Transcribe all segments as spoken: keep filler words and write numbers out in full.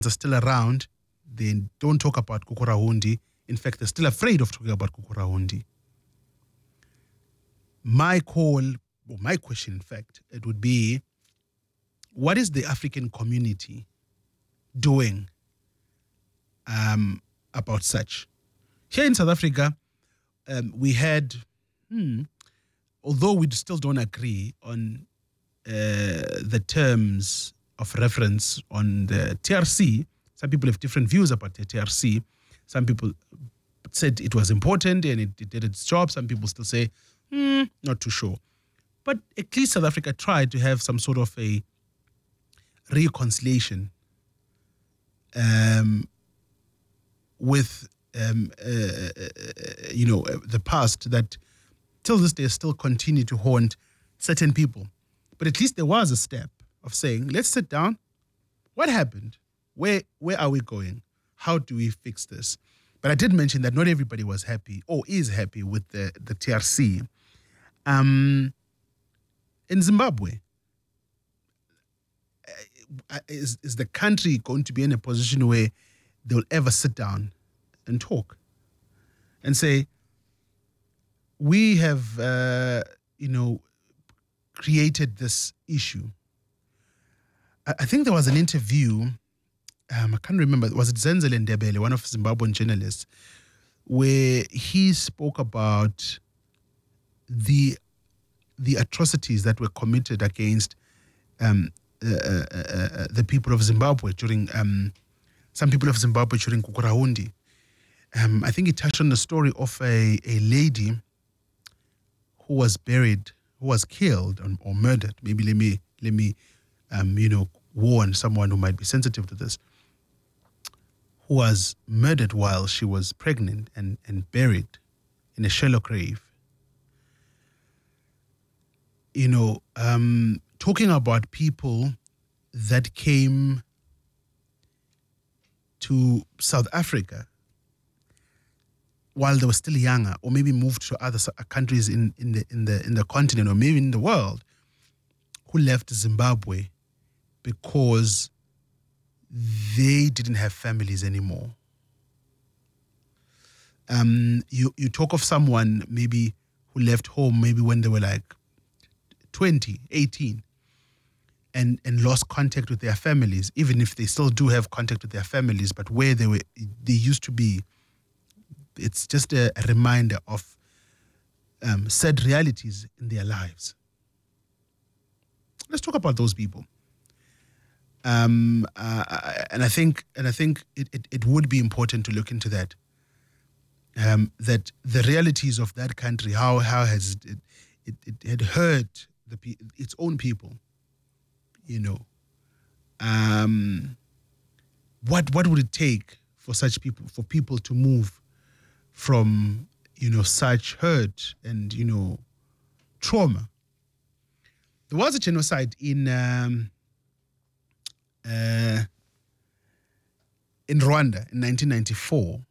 are still around. They don't talk about Gukurahundi. In fact, they're still afraid of talking about Gukurahundi. My call, or my question, in fact, it would be, what is the African community doing um, about such? Here in South Africa, um, we had, hmm, although we still don't agree on uh, the terms of reference on the T R C, some people have different views about the T R C. Some people said it was important and it, it did its job. Some people still say, hmm, not too sure. But at least South Africa tried to have some sort of a reconciliation um, with, um, uh, uh, you know, uh, the past that till this day still continue to haunt certain people. But at least there was a step of saying, let's sit down. What happened? Where where are we going? How do we fix this? But I did mention that not everybody was happy or is happy with the, the T R C. Um, in Zimbabwe, is, is the country going to be in a position where they'll ever sit down and talk and say, we have, uh, you know, created this issue? I, I think there was an interview, um, I can't remember, was it Zenzele Ndebele, one of Zimbabwean journalists, where he spoke about the the atrocities that were committed against um, uh, uh, uh, the people of Zimbabwe during, um, some people of Zimbabwe during Gukurahundi. Um, I think he touched on the story of a, a lady who was buried, who was killed or, or murdered. Maybe let me, let me um, you know, warn someone who might be sensitive to this, who was murdered while she was pregnant and, and buried in a shallow grave. You know, um, talking about people that came to South Africa while they were still younger, or maybe moved to other countries in, in the in the in the continent, or maybe in the world, who left Zimbabwe because they didn't have families anymore. Um, you you talk of someone maybe who left home maybe when they were like twenty, eighteen, and, and lost contact with their families, even if they still do have contact with their families, but where they were, they used to be, it's just a, a reminder of um, sad realities in their lives. Let's talk about those people. Um, uh, and I think, and I think it, it, it would be important to look into that. Um, that the realities of that country, how how has it it, it had hurt the its own people, you know. Um, what what would it take for such people, for people to move from, you know, such hurt and, you know, trauma? There was a genocide in um, uh, in Rwanda in nineteen ninety-four.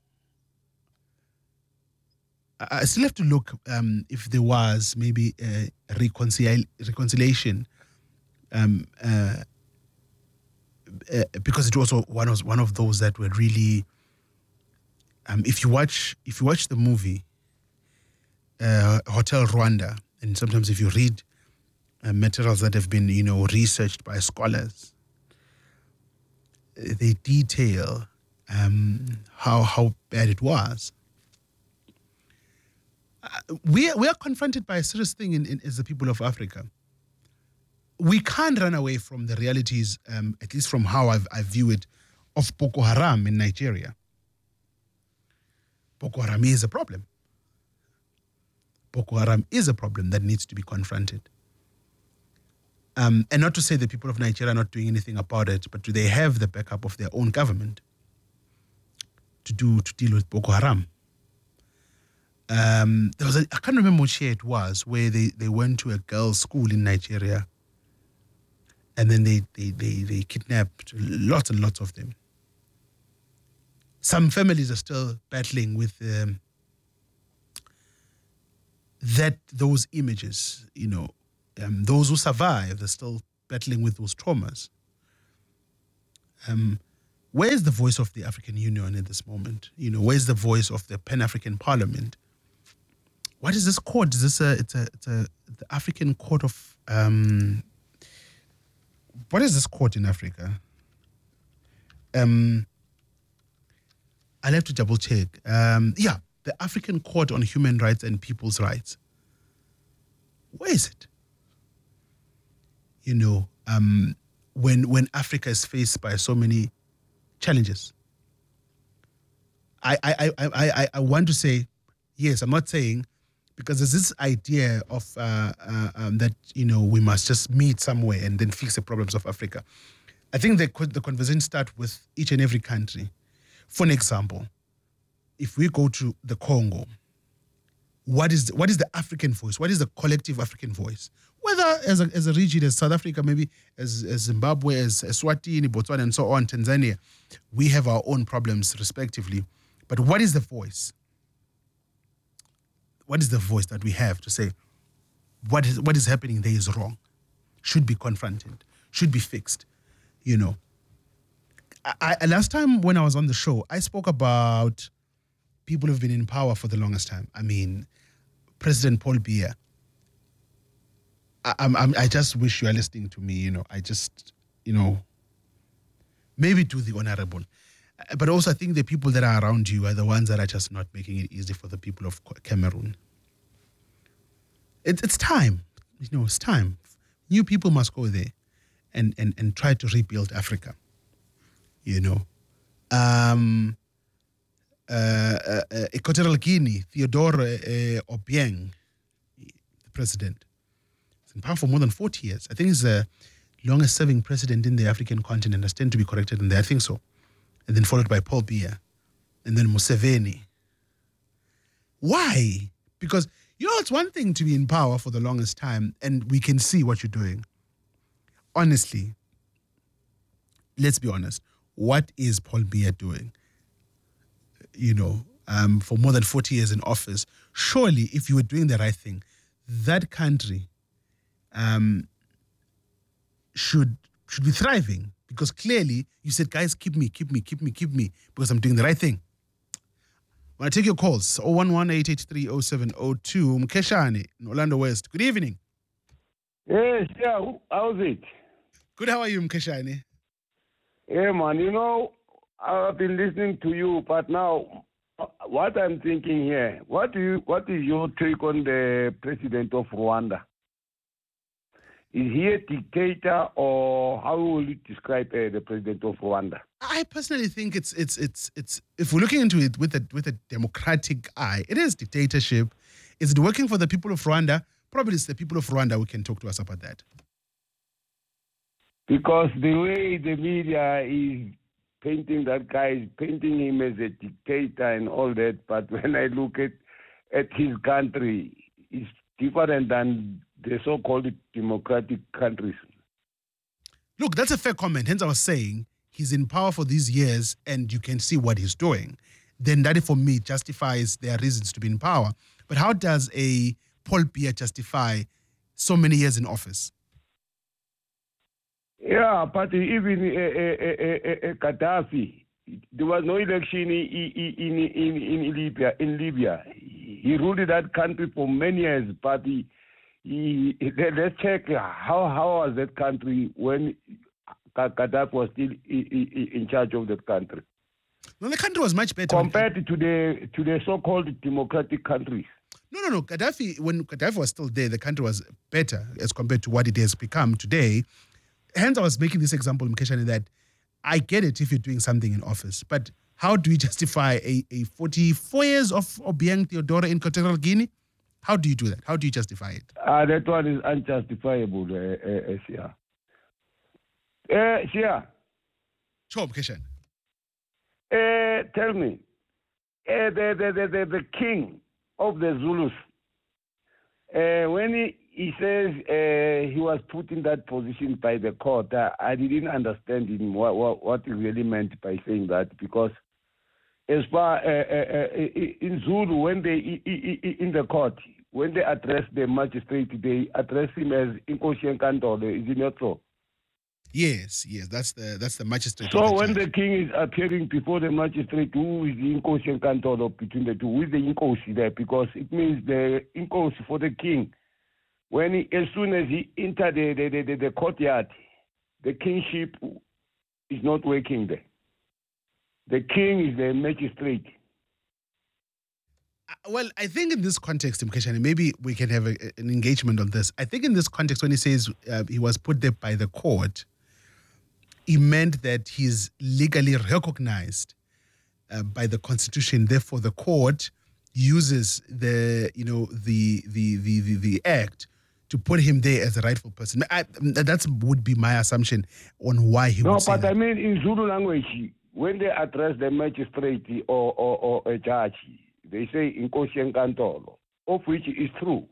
I still have to look um, if there was maybe a reconcil- reconciliation, um, uh, uh, because it was one of one of those that were really. Um, if you watch if you watch the movie uh, Hotel Rwanda, and sometimes if you read uh, materials that have been, you know, researched by scholars, they detail um, how how bad it was. Uh, we, are, we are confronted by a serious thing in, in, as the people of Africa. We can't run away from the realities, um, at least from how I've, I view it, of Boko Haram in Nigeria. Boko Haram is a problem. Boko Haram is a problem that needs to be confronted. Um, and not to say the people of Nigeria are not doing anything about it, but do they have the backup of their own government to do to deal with Boko Haram? Um, there was a, I can't remember which year it was, where they, they went to a girls' school in Nigeria, and then they, they, they, they kidnapped lots and lots of them. Some families are still battling with um, that those images, you know. Um, those who survive are still battling with those traumas. Um, Where's the voice of the African Union at this moment? You know, where's the voice of the Pan-African Parliament? What is this court? Is this a, it's a, it's a, the African Court of, um, what is this court in Africa? Um, I'll have to double check. Um, yeah, the African Court on Human Rights and People's Rights. Where is it? You know, um, when when Africa is faced by so many challenges, I I I I I, I want to say, yes, I'm not saying, because there's this idea of uh, uh, um, that, you know, we must just meet somewhere and then fix the problems of Africa. I think the the conversation starts with each and every country. For an example, if we go to the Congo, what is the, what is the African voice? What is the collective African voice? Whether as a, as a region, as South Africa, maybe as, as Zimbabwe, as Eswatini, Botswana, and so on, Tanzania, we have our own problems respectively. But what is the voice? What is the voice that we have to say what is what is happening there is wrong, should be confronted, should be fixed, you know? I, I, last time when I was on the show, I spoke about people who've been in power for the longest time. I mean, President Paul Biya. I, I'm, I'm, I just wish you are listening to me, you know. I just, you know, maybe do the honorable. But also I think the people that are around you are the ones that are just not making it easy for the people of Cameroon. It, it's time. You know, it's time. New people must go there and, and, and try to rebuild Africa. You know, um, uh, uh, uh, Equatorial Guinea, Theodore uh, Obiang, the president, he's in power for more than forty years. I think he's the longest serving president in the African continent. I stand to be corrected in there. I think so. And then followed by Paul Biya, and then Museveni. Why? Because, you know, it's one thing to be in power for the longest time and we can see what you're doing. Honestly, let's be honest. What is Paul Biya doing? You know, um, for more than forty years in office. Surely, if you were doing the right thing, that country um, should should be thriving. Because clearly, you said, guys, keep me, keep me, keep me, keep me, because I'm doing the right thing. When I take your calls, zero one one, eight eight three, zero seven zero two, Mkeshane in Orlando West. Good evening. Yes, yeah, how's it? Good, how are you, Mkeshane? Yeah, man, you know, I've been listening to you, but now what I'm thinking here, what do you, what is your take on the president of Rwanda? Is he a dictator, or how will you describe uh, the president of Rwanda? I personally think it's it's it's it's if we're looking into it with a with a democratic eye, it is dictatorship. Is it working for the people of Rwanda? Probably it's the people of Rwanda who can talk to us about that. Because the way the media is painting that guy, is painting him as a dictator and all that, but when I look at at his country, it's different than the so-called democratic countries. Look, that's a fair comment. Hence, I was saying he's in power for these years and you can see what he's doing. Then that, for me, justifies their reasons to be in power. But how does a Paul Biya justify so many years in office? Yeah, but even uh, uh, uh, uh, Gaddafi, there was no election in, in, in, in, Libya, in Libya. He ruled that country for many years, but he, he, let's check how, how was that country when Gaddafi was still in charge of that country. No, the country was much better. Compared to the, to the so-called democratic countries. No, no, no. Gaddafi, when Gaddafi was still there, the country was better as compared to what it has become today. Hence, I was making this example, Mkeshane, that I get it if you're doing something in office, but how do you justify a, a forty-four years of Obiang Theodore in Equatorial Guinea? How do you do that? How do you justify it? Uh, that one is unjustifiable, uh, uh, Sia. Uh, Sia. Sure, Mkeshane. Uh, tell me, uh, the, the, the, the, the king of the Zulus, uh, when he, he says uh, he was put in that position by the court, uh, I didn't understand him, what, what, what he really meant by saying that, because as far uh, uh, uh, in Zulu, when they in the court, when they address the magistrate, they address him as Inkosi Enkantolo. Is it not so? Yes, yes, that's the that's the magistrate. So of the when judge. the king is appearing before the magistrate, who is the Inkosi and Kantolo between the two? Who is the Inkosi there? Because it means the Inkosi for the king. When he, as soon as he entered the, the, the, the, the courtyard, the kingship is not working there. The king is the magistrate. Uh, Well, I think in this context, Mkeshane, maybe we can have a, an engagement on this. I think in this context, when he says uh, he was put there by the court, he meant that he's legally recognized uh, by the constitution. Therefore, the court uses the you know the the the the, the act to put him there as a rightful person. I, that would be my assumption on why he No, would say but that. I mean in Zulu language, when they address the magistrate or, or, or a judge, they say Inkosi and Kantolo, of which is true.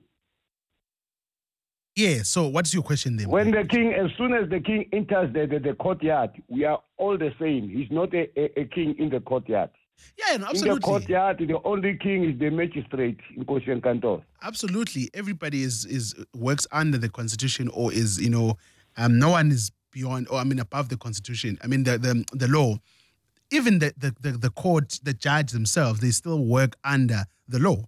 Yeah. So, what's your question then? When the king, as soon as the king enters the, the, the courtyard, we are all the same. He's not a, a, a king in the courtyard. Yeah, no, In the absolutely. courtyard, the only king is the magistrate in Koshen Kantor. Absolutely, everybody is is works under the constitution, or is you know, um, no one is beyond, or I mean, above the constitution. I mean, the the, the law, even the, the the the court, the judge themselves, they still work under the law.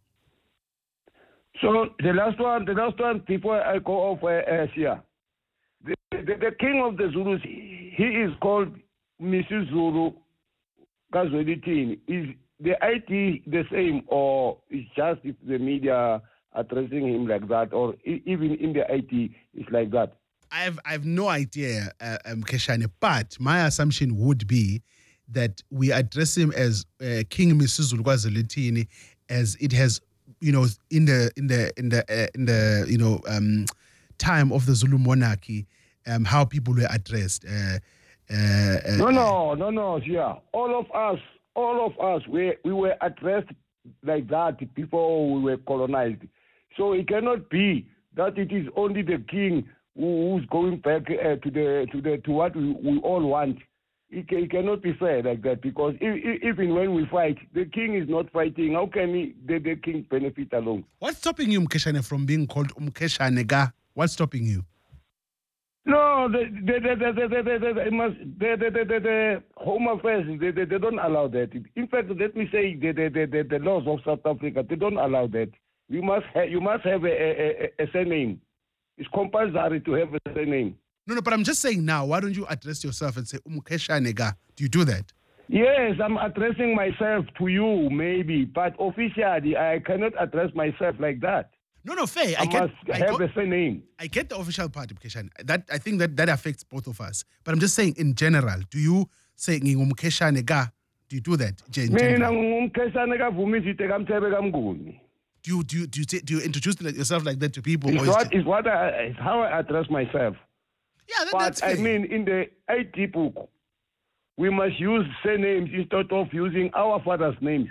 So the last one, the last one, before I go off uh, uh, here, the, the, the king of the Zulus, he is called Missus Zulu Kazwelithini. Is the I T the same, or is just if the media addressing him like that, or e- even in the I T it's like that? I have I have no idea, uh, um, Keshane, but my assumption would be that we address him as uh, King Misuzulu KwaZulu-Natal, as it has, you know, in the in the in the uh, in the you know um, time of the Zulu monarchy, um, how people were addressed. Uh, uh, uh, No, no, no, no, yeah. All of us, all of us, we we were addressed like that before we were colonized. So it cannot be that it is only the king who, who's going back uh, to the to the to what we, we all want. It, ca- it cannot be fair like that, because if, if, even when we fight, the king is not fighting. How can he, the, the king benefit alone? What's stopping you, Mkeshane, from being called Umkeshane Ga? What's stopping you? No, the the the the the the the, the, must, the, the, the, the, the Home Affairs, they, they, they don't allow that. In fact, let me say the the, the, the, the laws of South Africa, they don't allow that. You must ha- you must have a, a, a, a surname. It's compulsory to have a surname. No, no, but I'm just saying now, why don't you address yourself and say Umkeshane Ga? Do you do that? Yes, I'm addressing myself to you, maybe, but officially, I cannot address myself like that. No, no, fair. I, I get, must I, have got- a surname. I get the official part, Mkeshane. That I think that that affects both of us. But I'm just saying, in general, do you say Umkeshane Ga? Do you do that? Je- in Mina general? ngumkhesane kavumisi kamthebe kamnguni. Do you do you, do you, say- do you introduce yourself like that to people? It's or is what it- is what I, it's how I address myself. yeah, that, that's But fair. I mean, in the I T book, we must use surnames instead of using our father's names.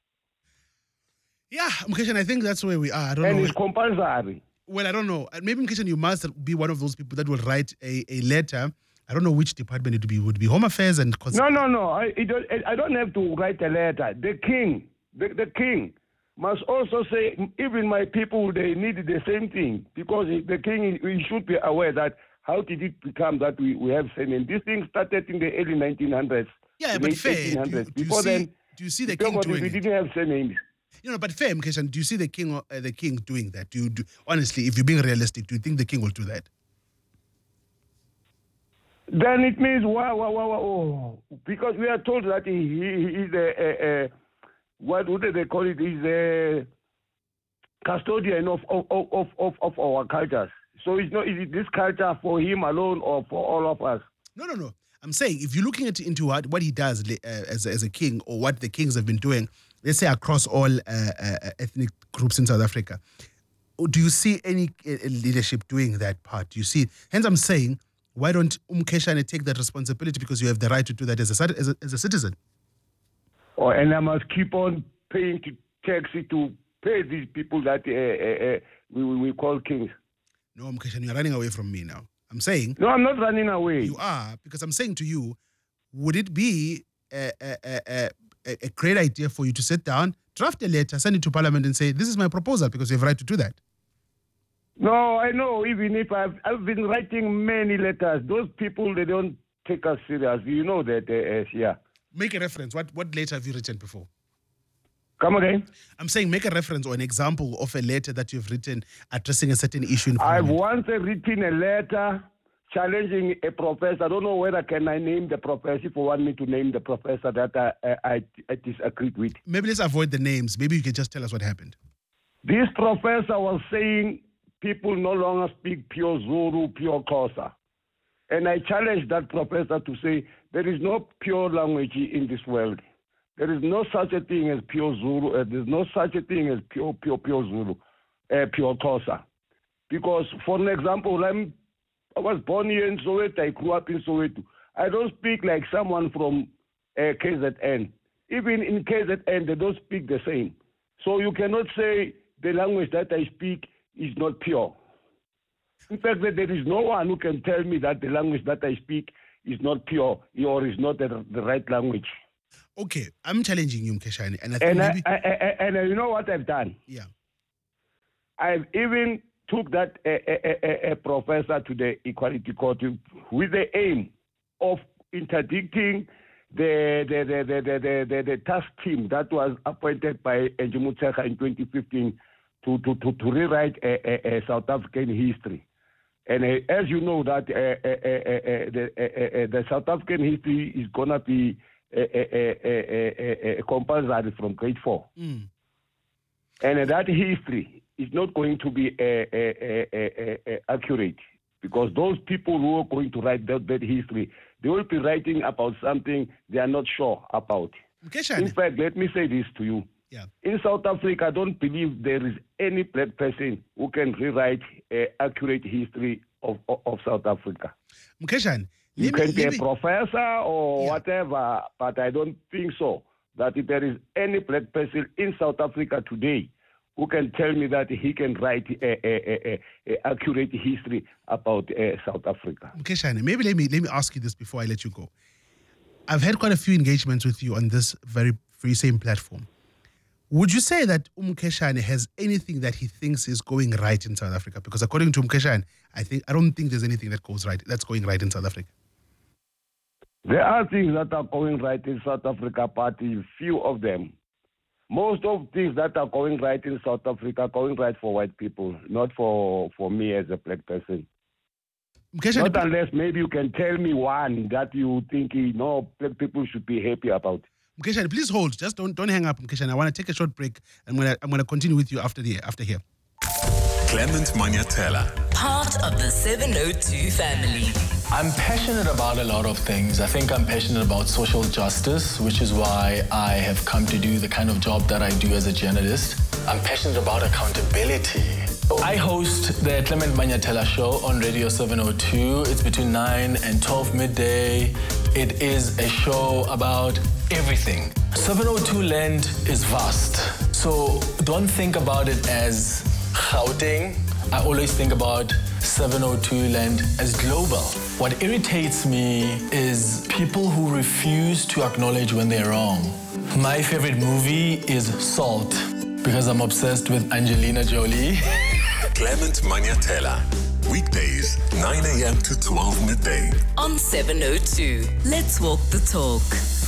yeah, Mkeshane, I think that's where we are. I don't And know. it's compulsory. Well, I don't know. Uh, Maybe Mkeshane, you must be one of those people that will write a, a letter. I don't know which department it would be. Would it be Home Affairs and Cons- No, no, no. I, it don't, I don't have to write a letter. The king, the, the king must also say, even my people, they need the same thing. Because the king, we should be aware that how did it become that we, we have surname? This thing started in the early nineteen hundreds. Yeah, in but the fair. Do you, eighteen hundreds. do you Before see, then, do you see the before king we doing it? didn't have surnames. You know, but fair, Mkeshane, do you see the king, uh, the king doing that? Do you do honestly? If you're being realistic, do you think the king will do that? Then it means why, why, why, why oh, because we are told that he, he, he is a, a, a what would they call it? He's a custodian of of, of, of, of our cultures. So it's not is it this culture for him alone or for all of us? No, no, no. I'm saying if you're looking at, into what, what he does uh, as, a, as a king, or what the kings have been doing, let's say across all uh, uh, ethnic groups in South Africa, do you see any uh, leadership doing that part? Do you see? Hence, I'm saying, why don't Umkeshane take that responsibility, because you have the right to do that as a, cit- as a, as a citizen? Oh, and I must keep on paying to taxi to pay these people that uh, uh, uh, we, we we call kings. No, Umkeshane, you're running away from me now. I'm saying No, I'm not running away. you are, because I'm saying to you, would it be a, a, a, a, a great idea for you to sit down, draft a letter, send it to Parliament and say, this is my proposal, because you have a right to do that? No, I know. Even if I've I've been writing many letters, those people they don't take us serious. You know that, uh, uh, yeah. Make a reference. What what letter have you written before? Come again. I'm saying make a reference or an example of a letter that you've written addressing a certain issue in I've Parliament. once written a letter challenging a professor. I don't know whether can I name the professor if you want me to name the professor that I, I, I disagreed with. Maybe let's avoid the names. Maybe you can just tell us what happened. This professor was saying people no longer speak pure Zulu, pure Xhosa. And I challenged that professor to say there is no pure language in this world. There is no such a thing as pure Zulu. Uh, there's no such a thing as pure, pure, pure Zulu, uh, pure Xhosa. Because, for an example, I'm, I was born here in Soweto. I grew up in Soweto. I don't speak like someone from uh, K Z N. Even in K Z N, they don't speak the same. So you cannot say the language that I speak is not pure. In fact, there is no one who can tell me that the language that I speak is not pure or is not the, the right language. Okay, I'm challenging you, Mkheshane, and I think And, maybe... I, I, I, and you know what I've done? Yeah. I've even took that uh, uh, uh, uh, professor to the Equality Court with the aim of interdicting the the the the the, the, the, the task team that was appointed by Angie Motshekga in twenty fifteen to to to, to rewrite uh, uh, uh, South African history. And uh, as you know, that uh, uh, uh, uh, the, uh, uh, the South African history is gonna be uh, uh, uh, uh, uh, compulsory from grade four, Mm. and uh, that history is not going to be uh, uh, uh, uh, uh, accurate, because those people who are going to write that, that history, they will be writing about something they are not sure about. Mkheshane. In fact, let me say this to you. Yeah. In South Africa, I don't believe there is any black person who can rewrite an accurate history of, of, of South Africa. Mkheshane, You let me- can be let a me- professor or Yeah. whatever, but I don't think so, that if there is any black person in South Africa today who can tell me that he can write a, a, a, a accurate history about uh, South Africa. Mkheshane, maybe let me let me ask you this before I let you go. I've had quite a few engagements with you on this very very same platform. Would you say that Mkheshane has anything that he thinks is going right in South Africa? Because according to Mkheshane, I think I don't think there's anything that goes right that's going right in South Africa. There are things that are going right in South Africa, but few of them. Most of things that are going right in South Africa are going right for white people, not for, for me as a black person. Mkheshane, Not unless maybe you can tell me one that you think, you know, black people should be happy about. Mkheshane, please hold. Just don't don't hang up, Mkheshane. I want to take a short break. I'm gonna I'm gonna continue with you after the after here. Clement Manyatela. Part of the seven oh two family. I'm passionate about a lot of things. I think I'm passionate about social justice, which is why I have come to do the kind of job that I do as a journalist. I'm passionate about accountability. I host the Clement Manyatela show on Radio seven oh two. It's between nine and twelve midday. It is a show about everything. seven oh two land is vast. So don't think about it as Gauteng. I always think about seven oh two land as global. What irritates me is people who refuse to acknowledge when they're wrong. My favorite movie is Salt, because I'm obsessed with Angelina Jolie. Clement Manyatela. Weekdays, nine a.m. to twelve midday. On seven oh two. Let's walk the talk.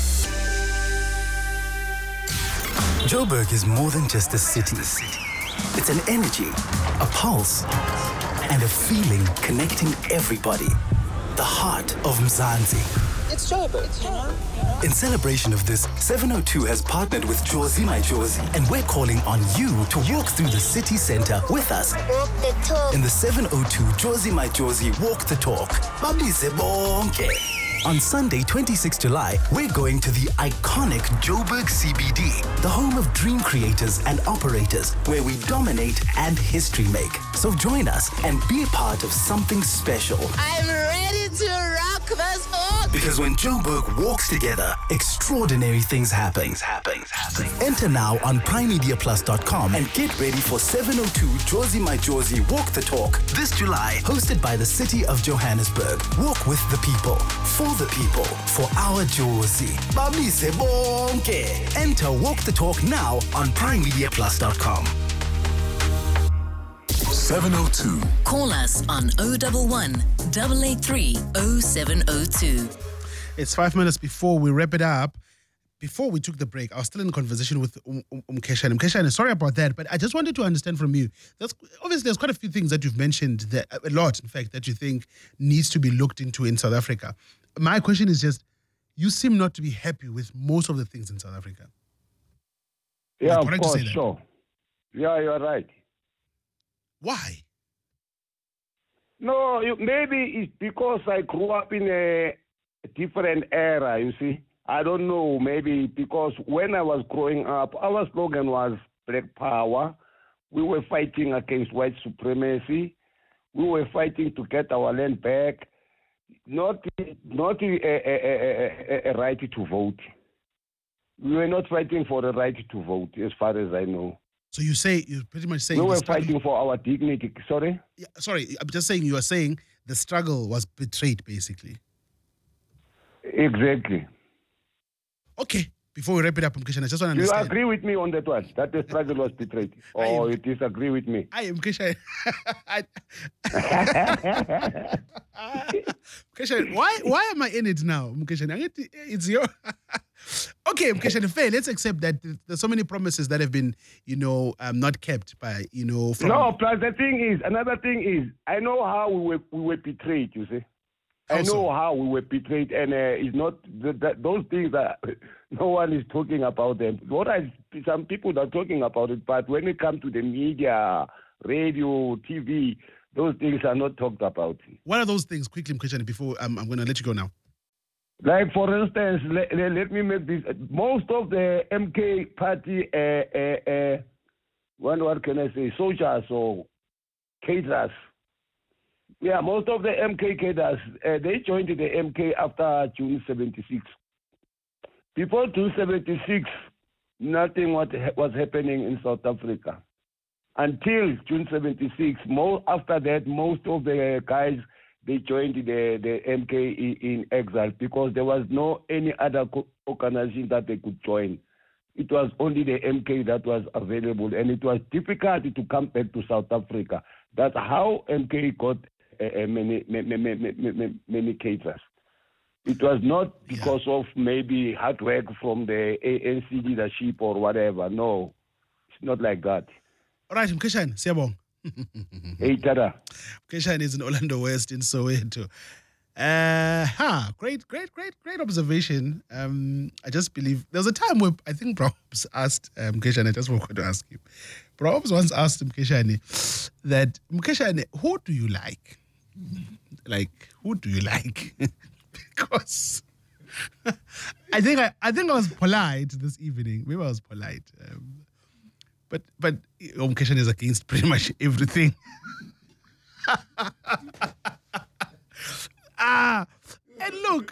Joburg is more than just a city. It's an energy, a pulse, and a feeling connecting everybody. The heart of Mzansi. It's Joburg. In celebration of this, seven oh two has partnered with Jozi My Jozi, and we're calling on you to walk through the city center with us Walk the talk. in the seven oh two Jozi My Jozi Walk the Talk. Babize bonke. On Sunday, twenty-sixth of July, we're going to the iconic Joburg C B D, the home of dream creators and operators, where we dominate and history make. So join us and be a part of something special. I'm ready to rock this book. Because when Joburg walks together, extraordinary things happen. happen. Enter now on prime media plus dot com and get ready for seven oh two Jozi My Jozi Walk the Talk this July, hosted by the city of Johannesburg. Walk with the people, for the people, for our Jozi. Bamise bonke. Enter Walk the Talk now on prime media plus dot com. seven oh two. Call us on oh one one, eight eight three, oh seven oh two. It's five minutes before we wrap it up. Before we took the break, I was still in conversation with um, um, Mkheshane. Mkheshane, sorry about that, but I just wanted to understand from you. There's, obviously, there's quite a few things that you've mentioned, that, a lot, in fact, that you think needs to be looked into in South Africa. My question is just, you seem not to be happy with most of the things in South Africa. Yeah, Am I of correct to course, say that? sure. Yeah, you're right. Why? No, you, maybe it's because I grew up in a different era, you see. I don't know, maybe because when I was growing up, our slogan was Black Power. We were fighting against white supremacy. We were fighting to get our land back, not, not a, a, a, a, a right to vote. We were not fighting for the right to vote, as far as I know. So you say, you're pretty much saying... We the were struggle- fighting for our dignity. Sorry? Yeah, sorry, I'm just saying, you are saying the struggle was betrayed, basically. Exactly. Okay, before we wrap it up, Mkheshane, I just want to Do you understand. agree with me on that one, that the struggle was betrayed? I am- Or you disagree with me? I am Mkheshane. I- Mkheshane, why why am I in it now, Mkheshane? I get to- It's your okay, Mkheshane. Fair. Let's accept that there's so many promises that have been, you know, um, not kept by, you know. From, No. Plus, the thing is, another thing is, I know how we were we were betrayed. You see, I How know so? how we were betrayed, and uh, it's not the, that, those things that no one is talking about them. What I some people are talking about it, but when it comes to the media, radio, T V, those things are not talked about. What are those things, quickly, Mkheshane? Before um, I'm going to let you go now. Like, for instance, let, let, let me make this. Most of the M K party, uh, uh, uh, what, what can I say, soldiers or cadres, yeah, most of the M K cadres, uh, they joined the M K after June seventy-six. Before June seventy-six, nothing was, was happening in South Africa. Until June seventy-six, more, after that, most of the guys, they joined the, the M K in, in exile because there was no any other co- organization that they could join. It was only the M K that was available, and it was difficult to come back to South Africa. That's how M K got uh, uh, many, many, many, many, many cases. It was not because of maybe hard work from the A N C leadership or whatever. No, it's not like that. All right, Mkheshane, siyabonga. Hey, Tada. Mkheshane is in Orlando West in Soweto. Uh, ha, great, great, great, great observation. Um, I just believe there was a time where I think Brahms asked um, Mkheshane, I just forgot to ask you. Brahms once asked Mkheshane that, Mkheshane, who do you like? Like, who do you like? Because I think I, I think I was polite this evening. Maybe I was polite. Um, but but Mkheshane is against pretty much everything. Ah, and look,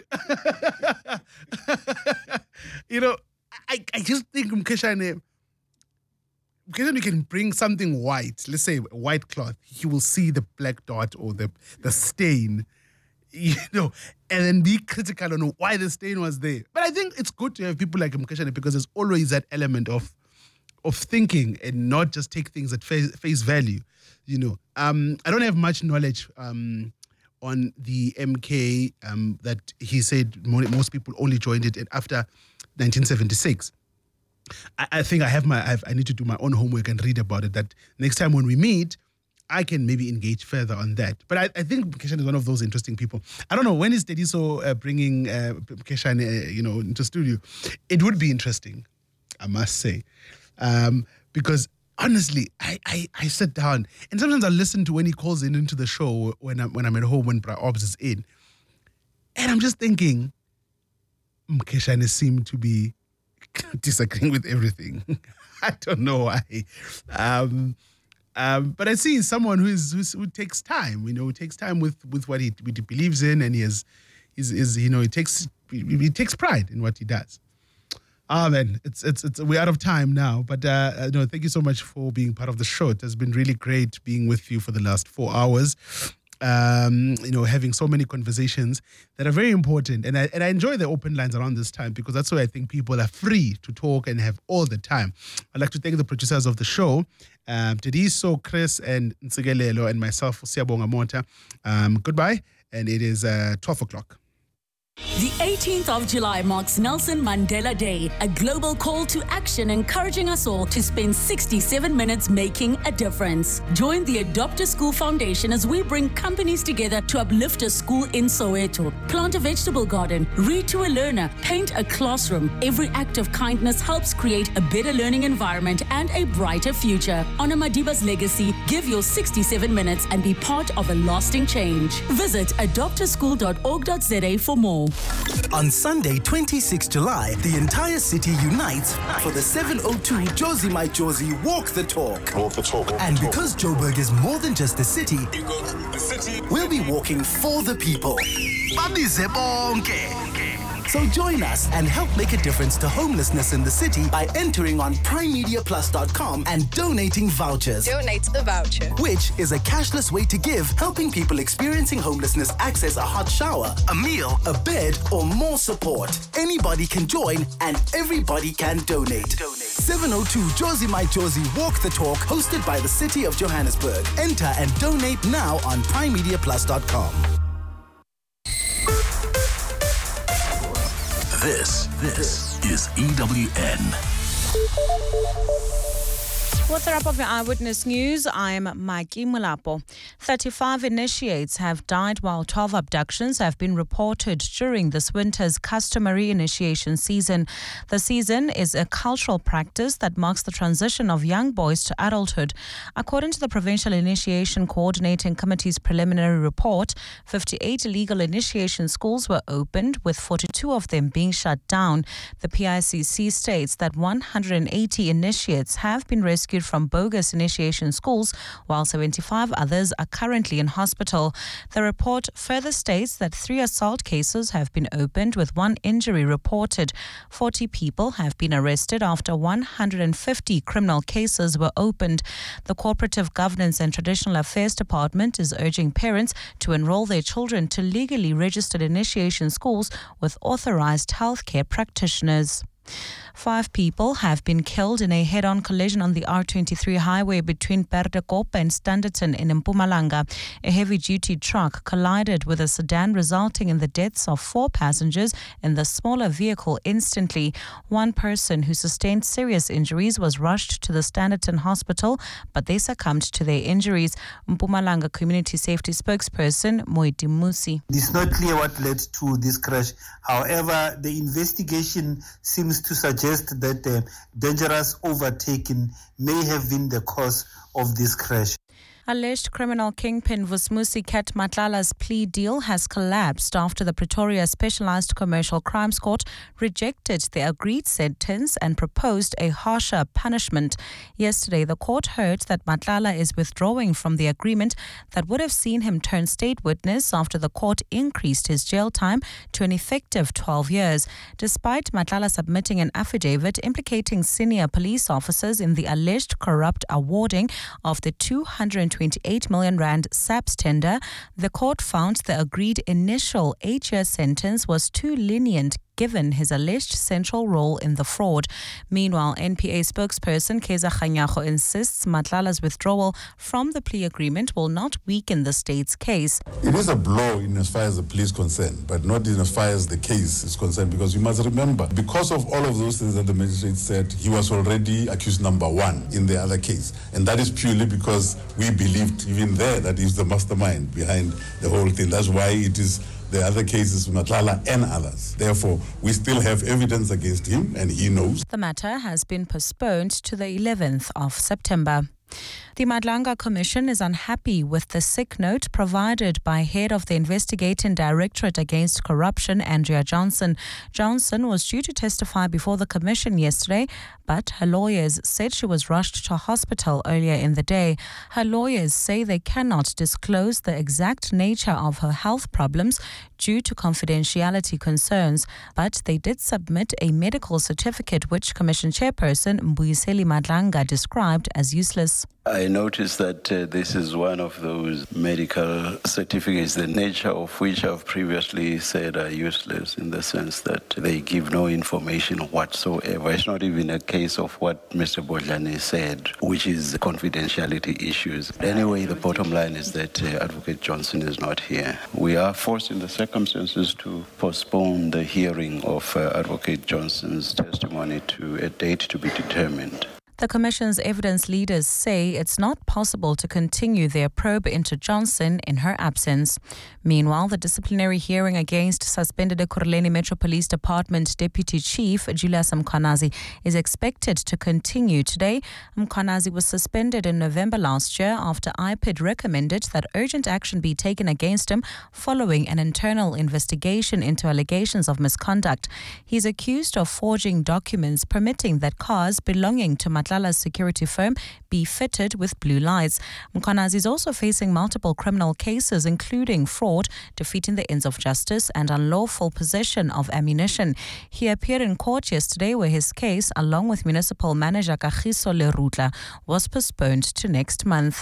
you know, I, I just think Mkheshane, Mkheshane can bring something white, let's say white cloth, he will see the black dot or the, the stain, you know, and then be critical on why the stain was there. But I think it's good to have people like Mkheshane because there's always that element of of thinking and not just take things at face, face value, you know. Um, I don't have much knowledge um, on the M K um, that he said mo- most people only joined it after nineteen seventy-six. I, I think I have my, I, have, I need to do my own homework and read about it, that next time when we meet, I can maybe engage further on that. But I, I think Mkheshane is one of those interesting people. I don't know, when is Tediso uh, bringing uh, Mkheshane, uh, you know, into studio? It would be interesting, I must say. Um, because honestly, I, I, I sit down and sometimes I listen to when he calls in into the show when I'm, when I'm at home, when Bra Obs is in. And I'm just thinking, Mkheshane seemed to be disagreeing with everything. I don't know why. Um, um, but I see someone who is who's, who takes time, you know, who takes time with, with what he, what he believes in, and he has, is is you know, he takes he, he takes pride in what he does. Ah, man, it's it's it's we're out of time now. But uh, no, thank you so much for being part of the show. It has been really great being with you for the last four hours. um, you know, having so many conversations that are very important. And I, and I enjoy the open lines around this time because that's why I think people are free to talk and have all the time. I'd like to thank the producers of the show, um, Tediso, Chris, and Ntsigelelo, and myself, Siyabonga Mota. Um, goodbye, and it is uh, twelve o'clock. The eighteenth of July marks Nelson Mandela Day, a global call to action encouraging us all to spend sixty-seven minutes making a difference. Join the Adopt a School Foundation as we bring companies together to uplift a school in Soweto. Plant a vegetable garden, read to a learner, paint a classroom. Every act of kindness helps create a better learning environment and a brighter future. Honor Madiba's legacy, give your sixty-seven minutes and be part of a lasting change. Visit adopt a school dot org dot za for more. On Sunday, twenty-sixth of July, the entire city unites for the seven oh two Josie My Josie Walk the Talk. Walk the talk. Walk And the talk. because Joburg is more than just a city, You go to the city. we'll be walking for the people. Babize bonke. So join us and help make a difference to homelessness in the city by entering on prime media plus dot com and donating vouchers. Donate the voucher. Which is a cashless way to give, helping people experiencing homelessness access a hot shower, a meal, a bed, or more support. Anybody can join and everybody can donate. seven oh two Josie My Josie Walk the Talk, hosted by the City of Johannesburg. Enter and donate now on prime media plus dot com. This, this is E W N. With the wrap of your Eyewitness News, I'm Mikey Mulapo. thirty-five initiates have died while twelve abductions have been reported during this winter's customary initiation season. The season is a cultural practice that marks the transition of young boys to adulthood. According to the Provincial Initiation Coordinating Committee's preliminary report, fifty-eight illegal initiation schools were opened, with forty-two of them being shut down. The P I C C states that one hundred eighty initiates have been rescued from bogus initiation schools, while seventy-five others are currently in hospital. The report further states that three assault cases have been opened, with one injury reported. forty people have been arrested after one hundred fifty criminal cases were opened. The Cooperative Governance and Traditional Affairs Department is urging parents to enroll their children to legally registered initiation schools with authorized healthcare practitioners. Five people have been killed in a head-on collision on the R twenty-three highway between Perdekop and Standerton in Mpumalanga. A heavy-duty truck collided with a sedan, resulting in the deaths of four passengers in the smaller vehicle instantly. One person who sustained serious injuries was rushed to the Standerton hospital, but they succumbed to their injuries. Mpumalanga Community Safety spokesperson Moiti Musi. It's not clear what led to this crash. However, the investigation seems to suggest that uh, dangerous overtaking may have been the cause of this crash. Alleged criminal kingpin Vusmusi Ket Matlala's plea deal has collapsed after the Pretoria Specialized Commercial Crimes Court rejected the agreed sentence and proposed a harsher punishment. Yesterday, the court heard that Matlala is withdrawing from the agreement that would have seen him turn state witness after the court increased his jail time to an effective twelve years. Despite Matlala submitting an affidavit implicating senior police officers in the alleged corrupt awarding of the two hundred twenty-eight million rand SAPS tender, the court found the agreed initial eight-year sentence was too lenient given his alleged central role in the fraud. Meanwhile, N P A spokesperson Keza Khanyago insists Matlala's withdrawal from the plea agreement will not weaken the state's case. It is a blow in as far as the plea is concerned, but not in as far as the case is concerned, because you must remember, because of all of those things that the magistrate said, he was already accused number one in the other case. And that is purely because we believed even there that he's the mastermind behind the whole thing. That's why it is the other cases, Matlala and others. Therefore, we still have evidence against him, and he knows. The matter has been postponed to the eleventh of September. The Madlanga Commission is unhappy with the sick note provided by head of the Investigating Directorate Against Corruption, Andrea Johnson. Johnson was due to testify before the Commission yesterday, but her lawyers said she was rushed to hospital earlier in the day. Her lawyers say they cannot disclose the exact nature of her health problems due to confidentiality concerns, but they did submit a medical certificate which Commission Chairperson Mbuyiseli Madlanga described as useless. Plus. I noticed that uh, this is one of those medical certificates, the nature of which I've previously said are useless in the sense that they give no information whatsoever. It's not even a case of what Mister Bodlani said, which is confidentiality issues. Anyway, the bottom line is that uh, Advocate Johnson is not here. We are forced in the circumstances to postpone the hearing of uh, Advocate Johnson's testimony to a date to be determined. The Commission's evidence leaders say it's not possible to continue their probe into Johnson in her absence. Meanwhile, the disciplinary hearing against suspended Ekurhuleni Metro Police Department Deputy Chief Julius Mkhwanazi is expected to continue today. Mkhwanazi was suspended in November last year after I P I D recommended that urgent action be taken against him following an internal investigation into allegations of misconduct. He's accused of forging documents permitting that cars belonging to Matlala's security firm be fitted with blue lights. Mkhwanazi is also facing multiple criminal cases, including fraud, defeating the ends of justice, and unlawful possession of ammunition. He appeared in court yesterday where his case, along with municipal manager Kagiso Lerutla, was postponed to next month.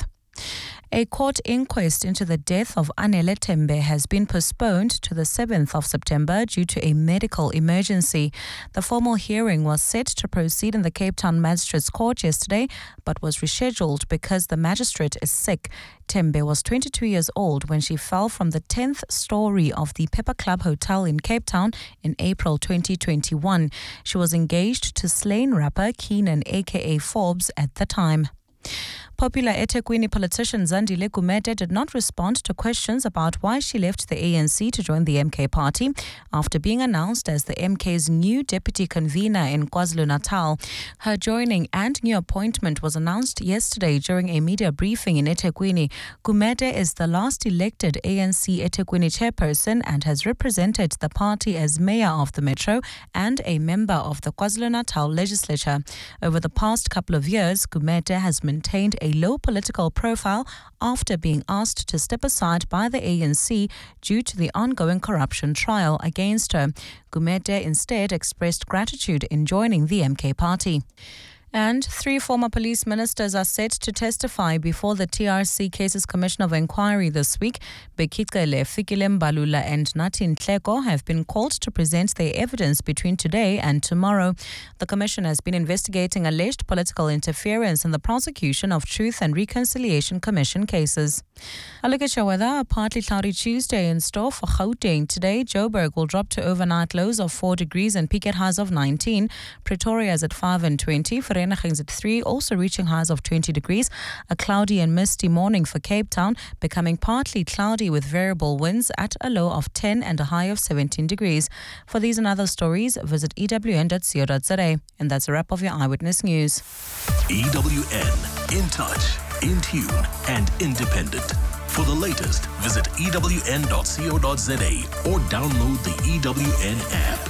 A court inquest into the death of Anele Tembe has been postponed to the seventh of September due to a medical emergency. The formal hearing was set to proceed in the Cape Town Magistrates Court yesterday, but was rescheduled because the magistrate is sick. Tembe was twenty-two years old when she fell from the tenth story of the Pepper Club Hotel in Cape Town in April twenty twenty-one. She was engaged to slain rapper Keenan aka Forbes at the time. Popular eThekwini politician Zandile Gumede did not respond to questions about why she left the A N C to join the M K party after being announced as the M K's new deputy convener in KwaZulu-Natal. Her joining and new appointment was announced yesterday during a media briefing in eThekwini. Gumede is the last elected A N C eThekwini chairperson and has represented the party as mayor of the metro and a member of the KwaZulu-Natal legislature. Over the past couple of years, Gumede has maintained a low political profile after being asked to step aside by the A N C due to the ongoing corruption trial against her. Gumede instead expressed gratitude in joining the M K party. And three former police ministers are set to testify before the T R C Cases Commission of Inquiry this week. Bekitele, Fikile Mbalula and Nathi Nhleko have been called to present their evidence between today and tomorrow. The commission has been investigating alleged political interference in the prosecution of Truth and Reconciliation Commission cases. A look at your weather. A partly cloudy Tuesday in store for Gauteng today. Joburg will drop to overnight lows of four degrees and peak at highs of nineteen. Pretoria is at five and twenty. Vereeniging's at three, also reaching highs of twenty degrees. A cloudy and misty morning for Cape Town, becoming partly cloudy with variable winds at a low of ten and a high of seventeen degrees. For these and other stories, visit E W N dot co dot za. And that's a wrap of your Eyewitness News. E W N, in touch, in tune, and independent. For the latest, visit E W N dot co dot za or download the E W N app.